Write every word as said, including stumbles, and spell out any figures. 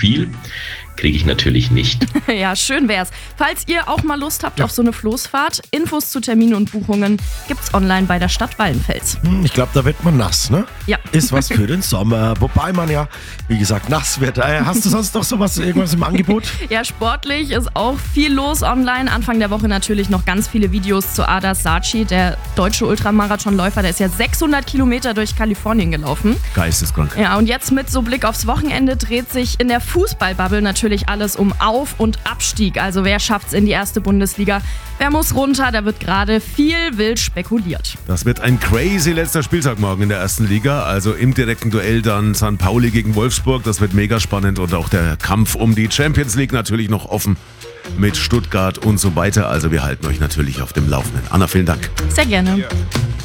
viel. Kriege ich natürlich nicht. Ja, schön wär's. Falls ihr auch mal Lust habt auf so eine Floßfahrt, Infos zu Terminen und Buchungen gibt's online bei der Stadt Wallenfels. Hm, Ich glaube, da wird man nass, ne? Ja. Ist was für den Sommer. Wobei man ja, wie gesagt, nass wird. Äh, Hast du sonst noch sowas, irgendwas im Angebot? Ja, sportlich ist auch viel los online. Anfang der Woche natürlich noch ganz viele Videos zu Adas Sarci, der deutsche Ultramarathonläufer. Der ist ja sechshundert Kilometer durch Kalifornien gelaufen. Geisteskrank. Ja, und jetzt mit so Blick aufs Wochenende dreht sich in der Fußballbubble natürlich alles um Auf- und Abstieg. Also wer schafft's in die erste Bundesliga? Wer muss runter? Da wird gerade viel wild spekuliert. Das wird ein crazy letzter Spieltag morgen in der ersten Liga. Also im direkten Duell dann Sankt Pauli gegen Wolfsburg. Das wird mega spannend. Und auch der Kampf um die Champions League natürlich noch offen mit Stuttgart und so weiter. Also wir halten euch natürlich auf dem Laufenden. Anna, vielen Dank. Sehr gerne. Ja.